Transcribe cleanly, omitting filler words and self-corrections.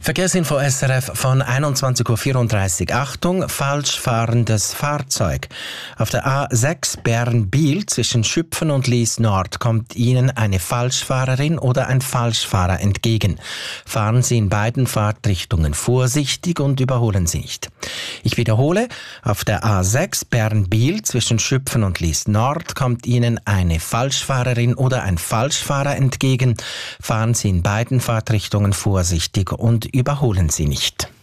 Verkehrsinfo SRF von 21.34 Uhr. Achtung, falsch fahrendes Fahrzeug. Auf der A6 Bern-Biel zwischen Schüpfen und Lies Nord kommt Ihnen eine Falschfahrerin oder ein Falschfahrer entgegen. Fahren Sie in beiden Fahrtrichtungen vorsichtig und überholen Sie nicht. Ich wiederhole, auf der A6 Bern-Biel zwischen Schüpfen und Lies Nord kommt Ihnen eine Falschfahrerin oder ein Falschfahrer entgegen. Fahren Sie in beiden Fahrtrichtungen vorsichtig und überholen Sie nicht.